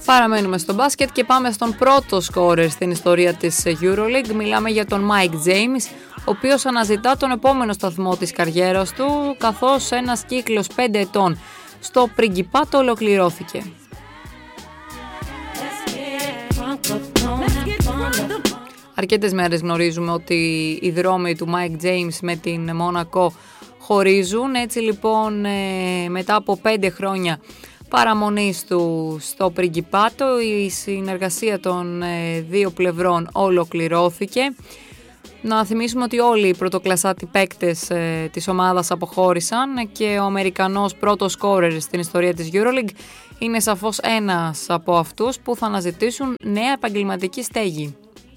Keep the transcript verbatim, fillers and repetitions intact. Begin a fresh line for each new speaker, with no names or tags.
Παραμένουμε στο μπάσκετ και πάμε στον πρώτο σκόρερ στην ιστορία της EuroLeague. Μιλάμε για τον Mike James, ο οποίος αναζητά τον επόμενο σταθμό της καριέρας του, καθώς ένας κύκλος πέντε ετών στο Πριγκιπάτο ολοκληρώθηκε. Αρκετές μέρες γνωρίζουμε ότι οι δρόμοι του Mike James με την Μόνακο χωρίζουν. Έτσι λοιπόν, μετά από πέντε χρόνια παραμονής του στο Πριγκιπάτο, η συνεργασία των δύο πλευρών ολοκληρώθηκε. Να θυμίσουμε ότι όλοι οι πρωτοκλασσάτοι παίκτες της ομάδας αποχώρησαν και ο Αμερικανός πρώτος σκόρερ στην ιστορία της EuroLeague είναι σαφώς ένας από αυτούς που θα αναζητήσουν νέα επαγγελματική στέγη.